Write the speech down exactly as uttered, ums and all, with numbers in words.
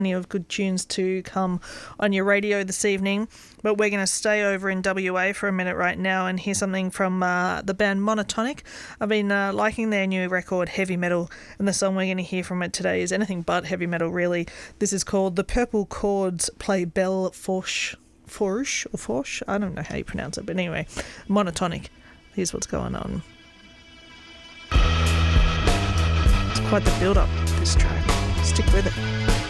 Plenty of good tunes to come on your radio this evening, but we're going to stay over in W A for a minute right now and hear something from uh, the band Monotonic. I've been uh, liking their new record Heavy Metal, and the song we're going to hear from it today is anything but heavy metal really. This is called The Purple Chords Play Belle Fourche, Fourche or Fourche, I don't know how you pronounce it, but anyway, Monotonic. Here's what's going on. It's quite the build up, this track. Stick with it.